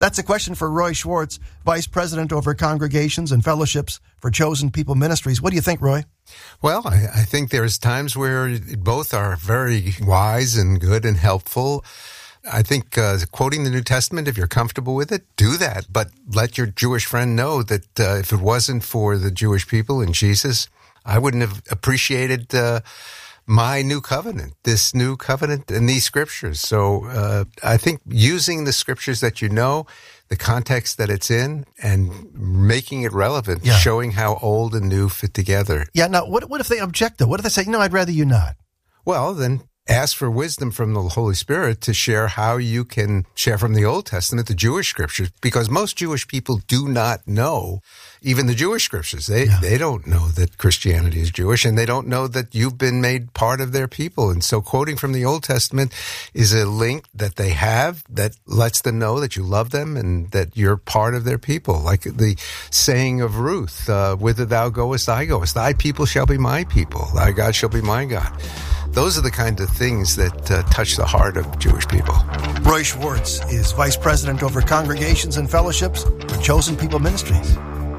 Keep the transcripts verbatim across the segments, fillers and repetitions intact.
That's a question for Roy Schwartz, Vice President over Congregations and Fellowships for Chosen People Ministries. What do you think, Roy? Well, I, I think there's times where both are very wise and good and helpful. I think uh, quoting the New Testament, if you're comfortable with it, do that. But let your Jewish friend know that uh, if it wasn't for the Jewish people and Jesus, I wouldn't have appreciated uh, my new covenant, this new covenant and these scriptures. So uh, I think using the scriptures that you know, the context that it's in, and making it relevant, yeah. showing how old and new fit together. Yeah, now, what, what if they object, though? What if they say, no, I'd rather you not? Well, then ask for wisdom from the Holy Spirit to share how you can share from the Old Testament, the Jewish scriptures, because most Jewish people do not know even the Jewish scriptures. They yeah. they don't know that Christianity is Jewish, and they don't know that you've been made part of their people. And so quoting from the Old Testament is a link that they have that lets them know that you love them and that you're part of their people. Like the saying of Ruth, uh, whither thou goest, I goest. Thy people shall be my people. Thy God shall be my God. Those are the kind of things that uh, touch the heart of Jewish people. Roy Schwartz is Vice President over Congregations and Fellowships for Chosen People Ministries.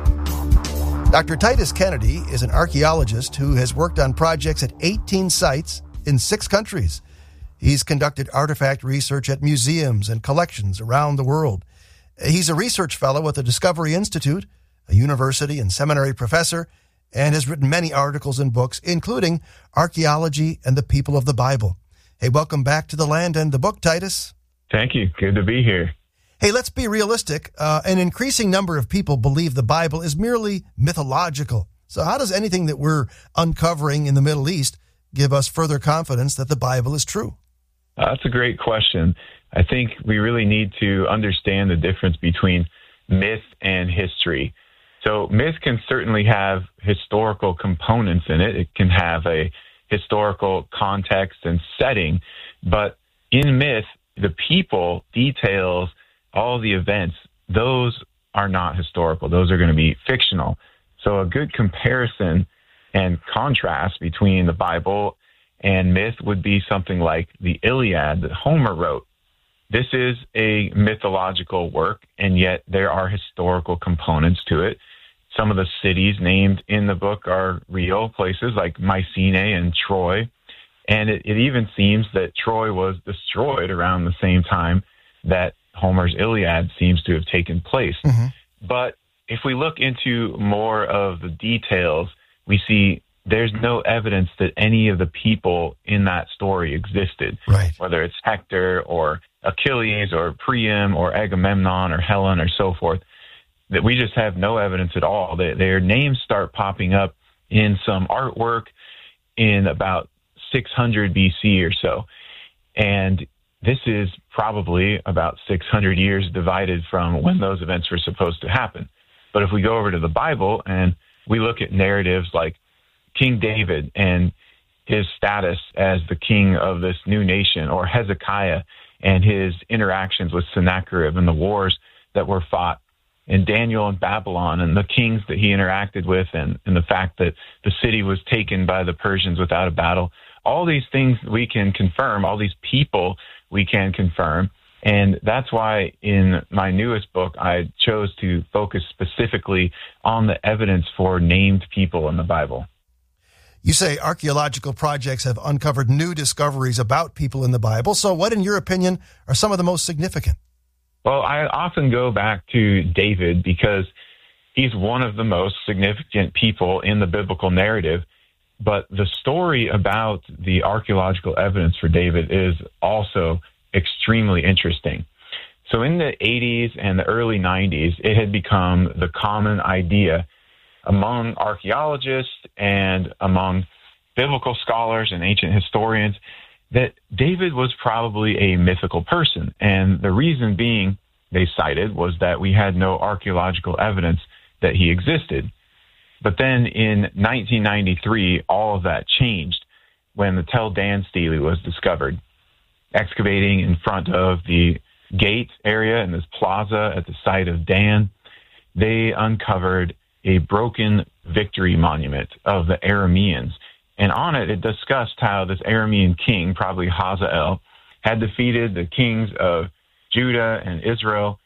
Doctor Titus Kennedy is an archaeologist who has worked on projects at eighteen sites in six countries. He's conducted artifact research at museums and collections around the world. He's a research fellow at the Discovery Institute, a university and seminary professor, and has written many articles and books, including Archaeology and the People of the Bible. Hey, welcome back to The Land and the Book, Titus. Thank you. Good to be here. Hey, let's be realistic. Uh, an increasing number of people believe the Bible is merely mythological. So how does anything that we're uncovering in the Middle East give us further confidence that the Bible is true? Uh, that's a great question. I think we really need to understand the difference between myth and history. So myth can certainly have historical components in it. It can have a historical context and setting. But in myth, the people, details, all the events, those are not historical. Those are going to be fictional. So a good comparison and contrast between the Bible and myth would be something like the Iliad that Homer wrote. This is a mythological work, and yet there are historical components to it. Some of the cities named in the book are real places like Mycenae and Troy. And it, it even seems that Troy was destroyed around the same time that Homer's Iliad seems to have taken place. Mm-hmm. But if we look into more of the details, we see there's no evidence that any of the people in that story existed, right. Whether it's Hector or Achilles or Priam or Agamemnon or Helen or so forth, that we just have no evidence at all. They, their names start popping up in some artwork in about six hundred B C or so. And this is probably about six hundred years divided from when those events were supposed to happen. But if we go over to the Bible and we look at narratives like King David and his status as the king of this new nation, or Hezekiah and his interactions with Sennacherib and the wars that were fought, and Daniel and Babylon and the kings that he interacted with, and, and the fact that the city was taken by the Persians without a battle, all these things we can confirm, all these people we can confirm. And that's why in my newest book, I chose to focus specifically on the evidence for named people in the Bible. You say archaeological projects have uncovered new discoveries about people in the Bible. So what, in your opinion, are some of the most significant? Well, I often go back to David because he's one of the most significant people in the biblical narrative. But the story about the archaeological evidence for David is also extremely interesting. So in the eighties and the early nineties, it had become the common idea among archaeologists and among biblical scholars and ancient historians that David was probably a mythical person. And the reason being, they cited, was that we had no archaeological evidence that he existed. But then in nineteen ninety-three, all of that changed when the Tel Dan stele was discovered. Excavating in front of the gate area in this plaza at the site of Dan, they uncovered a broken victory monument of the Arameans. And on it, it discussed how this Aramean king, probably Hazael, had defeated the kings of Judah and Israel